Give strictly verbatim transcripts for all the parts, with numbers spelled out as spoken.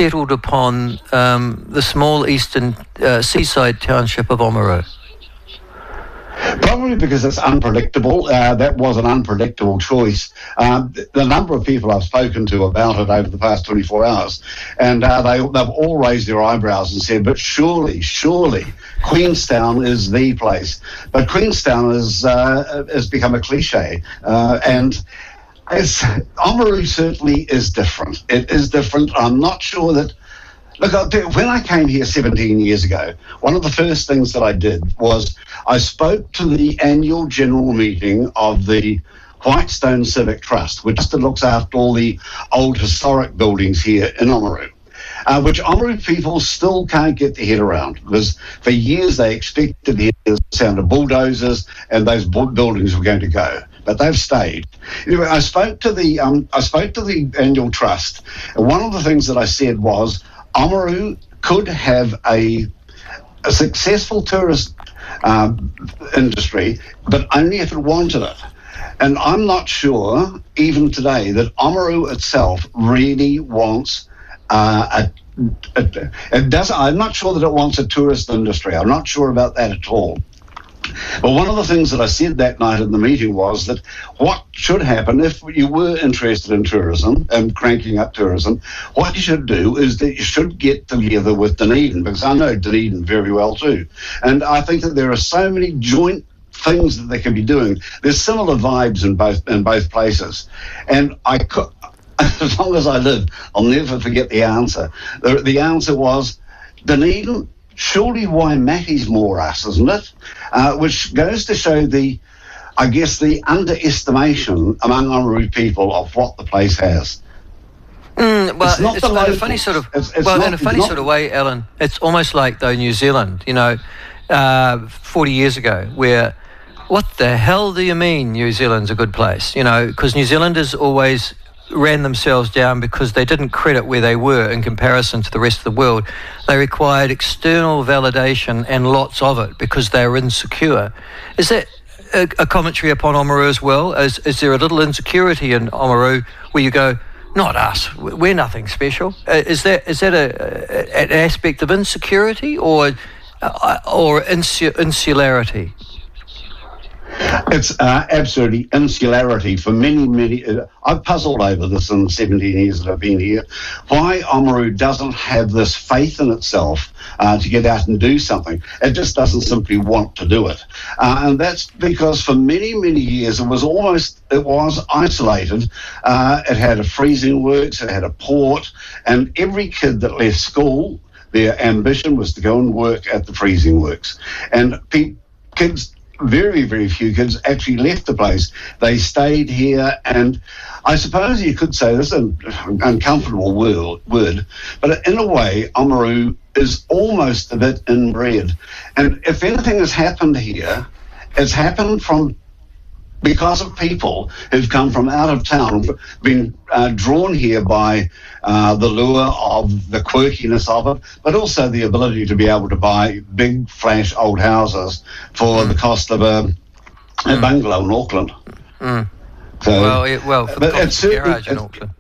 settled upon um, the small eastern uh, seaside township of Oamaru? Probably because it's unpredictable. Uh, that was an unpredictable choice. Uh, the number of people I've spoken to about it over the past twenty-four hours, and uh, they, they've all raised their eyebrows and said, but surely, surely, Queenstown is the place. But Queenstown is, uh, has become a cliche, uh, and it's, Oamaru certainly is different. It is different. I'm not sure that... Look, I'll tell you, when I came here seventeen years ago, one of the first things that I did was I spoke to the annual general meeting of the Whitestone Civic Trust, which looks after all the old historic buildings here in Oamaru, uh, which Oamaru people still can't get their head around, because for years they expected to hear the sound of bulldozers and those buildings were going to go. But they've stayed. Anyway, I spoke to the um, I spoke to the annual trust, and one of the things that I said was, Oamaru could have a, a successful tourist um, industry, but only if it wanted it. And I'm not sure, even today, that Oamaru itself really wants uh, a, a, it doesn't. I'm not sure that it wants a tourist industry. I'm not sure about that at all. But one of the things that I said that night in the meeting was that what should happen if you were interested in tourism and cranking up tourism, what you should do is that you should get together with Dunedin, because I know Dunedin very well too. And I think that there are so many joint things that they can be doing. There's similar vibes in both in both places. And I could, as long as I live, I'll never forget the answer. The, the answer was, Dunedin, surely Waimaki's more us, isn't it? Uh, which goes to show the, I guess, the underestimation among Oamaru people of what the place has. Mm, well, it's not it's the in a funny sort of it's, it's well, not, in a funny not, sort of way, Alan. It's almost like though New Zealand, you know, uh, forty years ago, where what the hell do you mean New Zealand's a good place? You know, because New Zealanders always ran themselves down because they didn't credit where they were in comparison to the rest of the world. They required external validation and lots of it because they were insecure. Is that a, a commentary upon Oamaru as well? Is, is there a little insecurity in Oamaru where you go, not us, we're nothing special? Uh, is that is that a, a, an aspect of insecurity or uh, or insu- insularity? It's uh, absolutely insularity for many, many... Uh, I've puzzled over this in the seventeen years that I've been here, why Oamaru doesn't have this faith in itself uh, to get out and do something. It just doesn't simply want to do it. Uh, and that's because for many, many years it was almost... It was isolated. Uh, it had a freezing works, it had a port, and every kid that left school, their ambition was to go and work at the freezing works. And pe- kids... Very, very few kids actually left the place. They stayed here, and I suppose you could say this is an uncomfortable word, word, but in a way, Oamaru is almost a bit inbred. And if anything has happened here, it's happened from because of people who've come from out of town, been uh, drawn here by uh, the lure of the quirkiness of it, but also the ability to be able to buy big, flash old houses for mm. the cost of a, a mm. bungalow in Auckland. Mm. So, well, it, well, for the cost of garage in Auckland.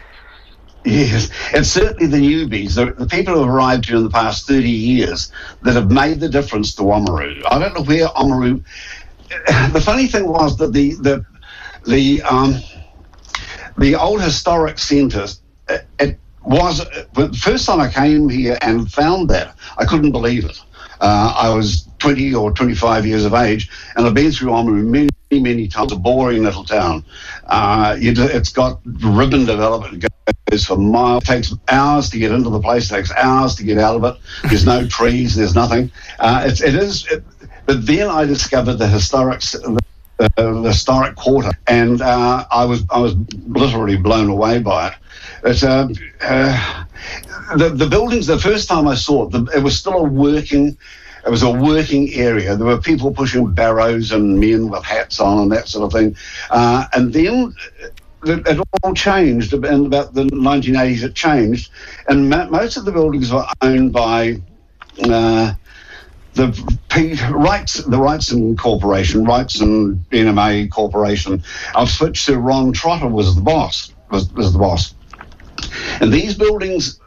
Yes, it's certainly the newbies, the, the people who have arrived here in the past thirty years that have made the difference to Oamaru. I don't know where Oamaru... The funny thing was that the the the um, the old historic centre, it, it was the first time I came here and found that, I couldn't believe it. Uh, I was twenty or twenty-five years of age, and I've been through Oamaru many, many times. A boring little town. Uh, you, it's got ribbon development. It goes for miles. It takes hours to get into the place. It takes hours to get out of it. There's no trees. There's nothing. Uh, it's, it is. It, But then I discovered the historic, the, uh, the historic quarter, and uh, I was I was literally blown away by it. It's uh, uh, the the buildings. The first time I saw it, the, it was still a working. It was a working area. There were people pushing barrows and men with hats on and that sort of thing. Uh, and then it, it all changed in about the nineteen eighties. It changed, and ma- most of the buildings were owned by. Uh, The rights, the Wrightson Corporation, Wrightson N M A Corporation, I've switched to Ron Trotter was the boss, was, was the boss. And these buildings